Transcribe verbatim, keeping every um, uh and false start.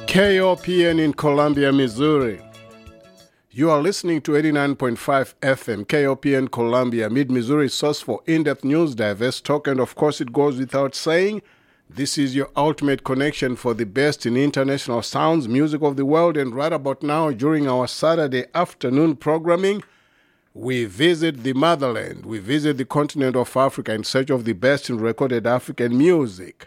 K O P N in Columbia, Missouri. You are listening to eighty-nine point five F M, K O P N Columbia, Mid-Missouri source for in-depth news, diverse talk, and of course it goes without saying, this is your ultimate connection for the best in international sounds, music of the world, and right about now, during our Saturday afternoon programming, we visit the motherland. We visit the continent of Africa in search of the best in recorded African music.